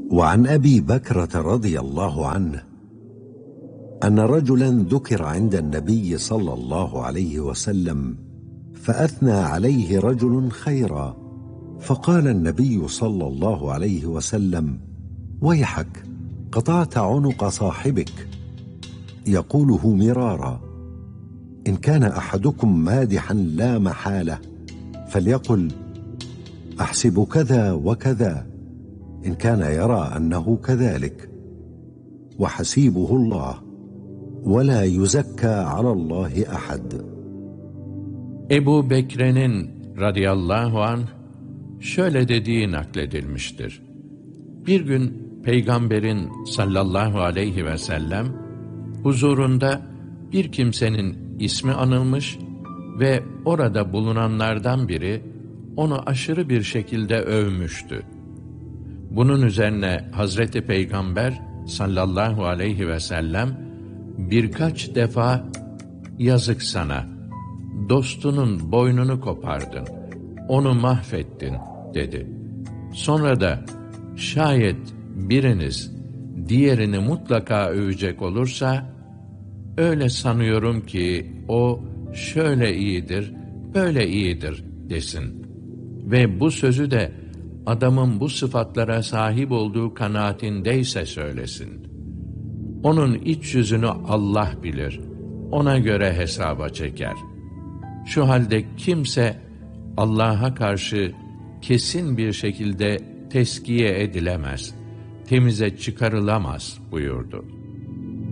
وعن أبي بكرة رضي الله عنه أن رجلا ذكر عند النبي صلى الله عليه وسلم فأثنى عليه رجل خيرا، فقال النبي صلى الله عليه وسلم: ويحك، قطعت عنق صاحبك. يقوله مرارا: إن كان أحدكم مادحا لا محالة فليقل: أحسب كذا وكذا، إن كان يرى أنه كذلك، وحسيبه الله، ولا يزكى على الله أحد. Ebu Bekre'nin radıyallahu anh şöyle dediği nakledilmiştir. Bir gün Peygamberin sallallahu aleyhi ve sellem huzurunda bir kimsenin ismi anılmış ve orada bulunanlardan biri onu aşırı bir şekilde övmüştü. Bunun üzerine Hazreti Peygamber sallallahu aleyhi ve sellem birkaç defa "Yazık sana, dostunun boynunu kopardın, onu mahvettin" dedi. Sonra da şayet biriniz diğerini mutlaka övecek olursa, öyle sanıyorum ki o şöyle iyidir, böyle iyidir desin. Ve bu sözü de adamın bu sıfatlara sahip olduğu kanaatindeyse söylesin. Onun iç yüzünü Allah bilir, ona göre hesaba çeker. Şu halde kimse Allah'a karşı kesin bir şekilde teskiye edilemez, temize çıkarılamaz buyurdu.